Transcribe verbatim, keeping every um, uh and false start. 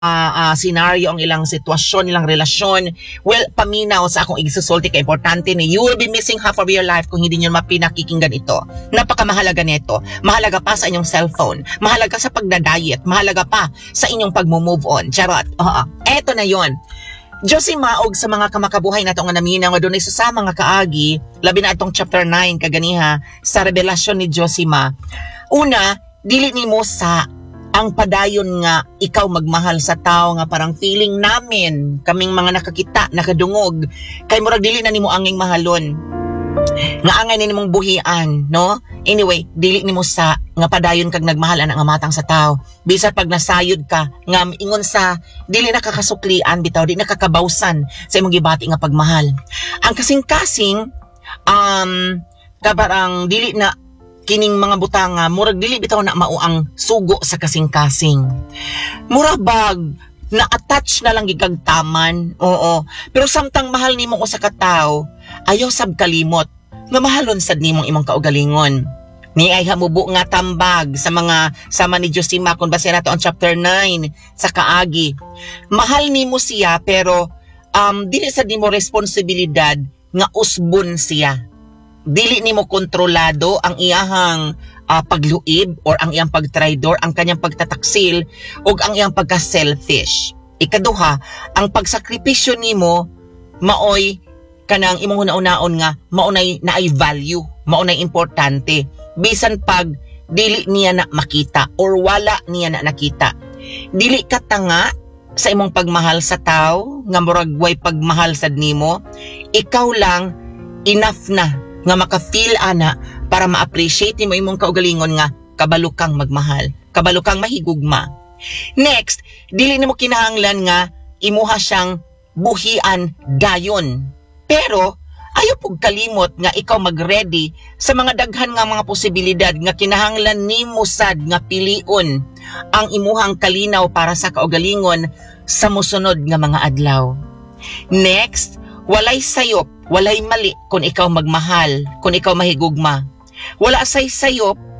uh, uh, scenario, ang ilang sitwasyon, ilang relasyon, well, paminaw sa akong igsusulti ka importante ni you will be missing half of your life kung hindi nyo mapinakikinggan ito. Napakamahalaga nito. Mahalaga pa sa inyong cellphone. Mahalaga sa pagdadiet. Mahalaga pa sa inyong pag-move on. Charot. Uh, eto na yon. Diyos si maog sa mga kamakabuhay na ito nga naminaw nga doon isa sa mga kaagi, labi na itong chapter nine kaganiha sa revelasyon ni Diyos si ma. Una, dili nimo sa ang padayon nga ikaw magmahal sa tao nga parang feeling namin kaming mga nakakita, nakadungog kay murag dili na nimo anging mahalon nga angay ni nimong buhian, no? Anyway, dili nimo sa nga padayon kag nagmahalan ang amatang sa tao. Bisa pag nasayod ka nga ingon sa dili nakakasuklian bitaw, di nakakabawsan sa imong gibati nga pagmahal. Ang kasing-kasing um kabarang dili na kining mga butanga murag dili bitaw na mao ang sugo sa kasing-kasing. Murag bag na-attach na lang gigag taman, oo. Pero samtang mahal nimong usa ka tawo, ayaw sab kalimot nga mahalon sad nimong imong kaugalingon. Ni ay hamubo nga tambag sa mga sama ni Josima kung base nato ang chapter nine sa kaagi. Mahal nimo siya pero um dili sad nimo responsibilidad nga usbon siya. Dili nimo kontrolado ang iyahang uh, pagluib or ang iyang pagtraidor, ang kanyang pagtataksil o ang iyang pagka-selfish. Ikaduha, ang pagsakripisyo nimo maoy kanang imong una-unaon nga maunay naay value, maunay importante bisan pag dili niya na makita or wala niya na nakita. Dili ka tanga sa imong pagmahal sa tao nga murag way pagmahal sad nimo. Ikaw lang enough na nga maka-feel ana para ma-appreciate mo imong kaugalingon nga kabalo kang magmahal, kabalo kang mahigugma. Next, dili nimo kinahanglan nga imuha siyang buhian dayon. Pero ayaw pug kalimot nga ikaw mag-ready sa mga daghan nga mga posibilidad nga kinahanglan nimo sad nga pilion ang imuhang kalinaw para sa kaugalingon sa mosunod nga mga adlaw. Next, walay sayop, walay mali kung ikaw magmahal, kung ikaw mahigugma. Wala say sayop